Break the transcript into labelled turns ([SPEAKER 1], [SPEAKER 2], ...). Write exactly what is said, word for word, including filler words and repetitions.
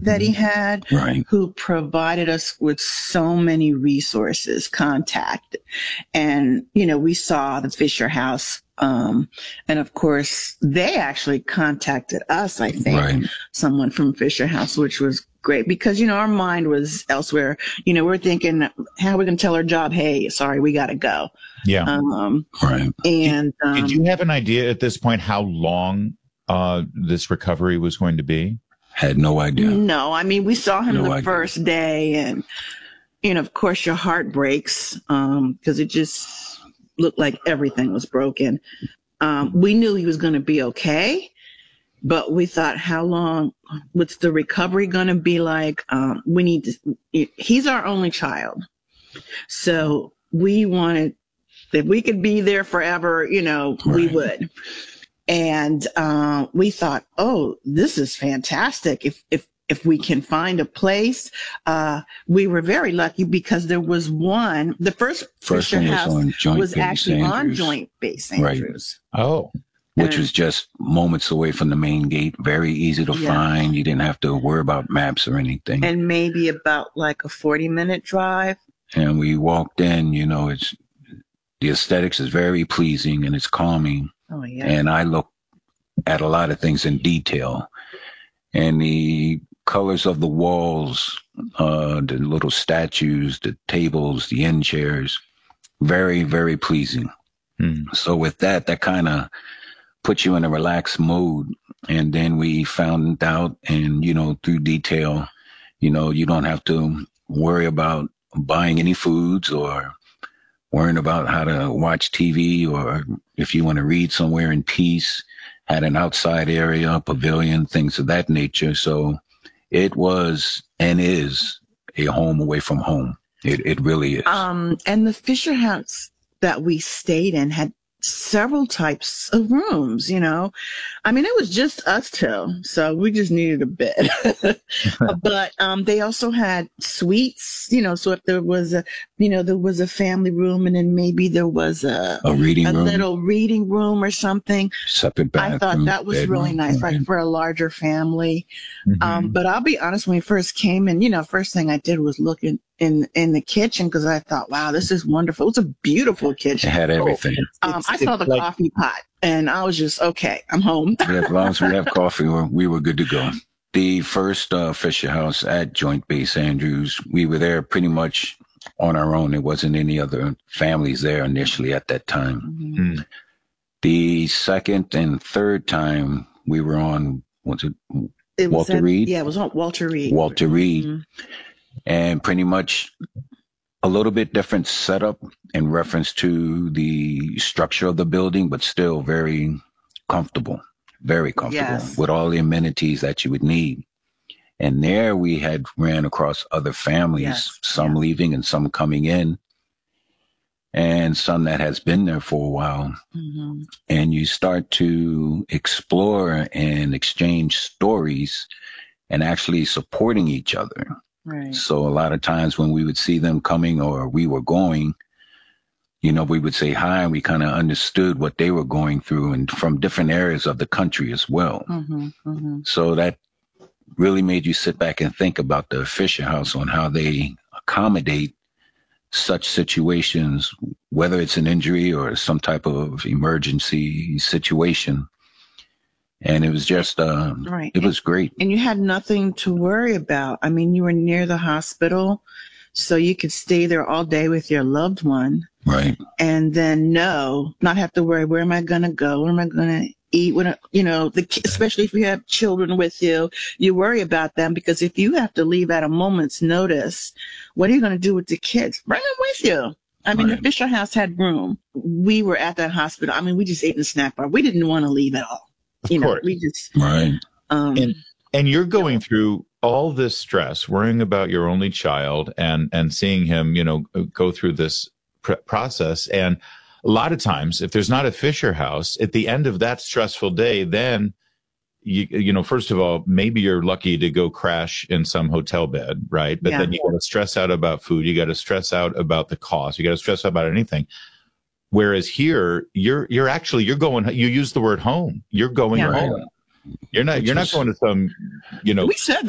[SPEAKER 1] mm-hmm. that he had,
[SPEAKER 2] right.
[SPEAKER 1] who provided us with so many resources, contact. And, you know, we saw the Fisher House. Um, and of course, they actually contacted us, I think,
[SPEAKER 2] right.
[SPEAKER 1] someone from Fisher House, which was great because, you know, our mind was elsewhere. You know, we're thinking, how are we going to tell our job, hey, sorry, we got to go.
[SPEAKER 3] Yeah.
[SPEAKER 1] Um,
[SPEAKER 2] right.
[SPEAKER 1] And
[SPEAKER 3] did,
[SPEAKER 1] um,
[SPEAKER 3] did you have an idea at this point how long uh, this recovery was going to be?
[SPEAKER 2] Had no idea.
[SPEAKER 1] No, I mean, we saw him
[SPEAKER 2] no
[SPEAKER 1] the
[SPEAKER 2] idea.
[SPEAKER 1] first day, and, you know, of course, your heart breaks um, because it just looked like everything was broken. Um, we knew he was going to be okay, but we thought, how long, what's the recovery going to be like? Um, we need to, he's our only child. So we wanted, if we could be there forever, you know, right. we would. And uh, we thought, oh, this is fantastic. If, if, if we can find a place, uh, we were very lucky because there was one, the first,
[SPEAKER 2] first
[SPEAKER 1] Fisher
[SPEAKER 2] one was,
[SPEAKER 1] House
[SPEAKER 2] on Joint
[SPEAKER 1] was
[SPEAKER 2] Base
[SPEAKER 1] actually
[SPEAKER 2] Andrews.
[SPEAKER 1] on Joint Base Andrews.
[SPEAKER 3] Right. Oh.
[SPEAKER 2] Which was just moments away from the main gate. Very easy to
[SPEAKER 1] yeah.
[SPEAKER 2] find. You didn't have to worry about maps or anything.
[SPEAKER 1] And maybe about like a forty minute drive.
[SPEAKER 2] And we walked in, you know, it's, the aesthetics is very pleasing and it's calming.
[SPEAKER 1] Oh, yeah.
[SPEAKER 2] And I look at a lot of things in detail. And the colors of the walls, uh, the little statues, the tables, the end chairs, very, very pleasing.
[SPEAKER 3] Hmm.
[SPEAKER 2] So with that, that kind of puts you in a relaxed mode. And then we found out, and, you know, through detail, you know, you don't have to worry about buying any foods or worrying about how to watch T V, or if you want to read somewhere in peace, had an outside area, pavilion, things of that nature. So it was and is a home away from home. It it really is.
[SPEAKER 1] Um, and the Fisher House that we stayed in had several types of rooms, you know. I mean, it was just us two, so we just needed a bed. But um, they also had suites, you know, so if there was a, you know, there was a family room and then maybe there was a,
[SPEAKER 2] a reading
[SPEAKER 1] a
[SPEAKER 2] room,
[SPEAKER 1] little reading room or something.
[SPEAKER 2] Separate bathroom.
[SPEAKER 1] I thought that was
[SPEAKER 2] bedroom,
[SPEAKER 1] really nice,
[SPEAKER 2] right.
[SPEAKER 1] like for a larger family.
[SPEAKER 3] Mm-hmm.
[SPEAKER 1] Um, but I'll be honest, when we first came in, you know, first thing I did was look in, in, in the kitchen because I thought, wow, this is wonderful. It was a beautiful kitchen.
[SPEAKER 2] It had everything.
[SPEAKER 1] Um,
[SPEAKER 3] It's-
[SPEAKER 1] I saw
[SPEAKER 3] it's
[SPEAKER 1] the
[SPEAKER 3] like-
[SPEAKER 1] coffee pot and I was just, okay, I'm home.
[SPEAKER 2] Yeah, as long as we have coffee, we're, we were good to go. The first uh, Fisher House at Joint Base Andrews, we were there pretty much on our own. There wasn't any other families there initially at that time.
[SPEAKER 1] Mm-hmm.
[SPEAKER 3] Hmm.
[SPEAKER 2] The second and third time we were on, was it
[SPEAKER 1] It was
[SPEAKER 2] Walter
[SPEAKER 1] at-
[SPEAKER 2] Reed?
[SPEAKER 1] Yeah, it was on Walter Reed.
[SPEAKER 2] Walter Reed.
[SPEAKER 1] Mhm.
[SPEAKER 2] And pretty much a little bit different setup in reference to the structure of the building, but still very comfortable, very comfortable
[SPEAKER 1] Yes.
[SPEAKER 2] with all the amenities that you would need. And there we had ran across other families,
[SPEAKER 1] Yes,
[SPEAKER 2] some
[SPEAKER 1] yes.
[SPEAKER 2] leaving and some coming in, and some that has been there for a while.
[SPEAKER 1] Mhm.
[SPEAKER 2] And you start to explore and exchange stories and actually supporting each other.
[SPEAKER 1] Right.
[SPEAKER 2] So a lot of times when we would see them coming or we were going, you know, we would say hi and we kind of understood what they were going through, and from different areas of the country as well.
[SPEAKER 1] Mm-hmm, mm-hmm.
[SPEAKER 2] So that really made you sit back and think about the Fisher House on how they accommodate such situations, whether it's an injury or some type of emergency situation. And it was just, uh,
[SPEAKER 1] Right.
[SPEAKER 2] it was great.
[SPEAKER 1] And you had nothing to worry about. I mean, you were near the hospital, so you could stay there all day with your loved one
[SPEAKER 2] Right.
[SPEAKER 1] and then no, not have to worry, where am I going to go? Where am I going to eat? When, you know, the, ki- especially if you have children with you, you worry about them because if you have to leave at a moment's notice, what are you going to do with the kids? Bring them with you. I mean,
[SPEAKER 2] Right.
[SPEAKER 1] the Fisher House had room. We were at that hospital. I mean, we just ate in the snack bar. We didn't want to leave at all.
[SPEAKER 3] Of
[SPEAKER 1] You know,
[SPEAKER 3] course.
[SPEAKER 1] we just,
[SPEAKER 2] Right.
[SPEAKER 1] um,
[SPEAKER 3] And and you're going through all this stress, worrying about your only child, and and seeing him, you know, go through this pr- process. And a lot of times, if there's not a Fisher House at the end of that stressful day, then you you know, first of all, maybe you're lucky to go crash in some hotel bed, right? But
[SPEAKER 1] Yeah.
[SPEAKER 3] then you got to stress out about food. You got to stress out about the cost. You got to stress out about anything. Whereas here, you're you're actually you're going. You use the word home. You're going
[SPEAKER 1] Yeah.
[SPEAKER 3] home. You're not.
[SPEAKER 2] Which
[SPEAKER 3] You're not
[SPEAKER 2] was-
[SPEAKER 3] going to some. You know.
[SPEAKER 1] we said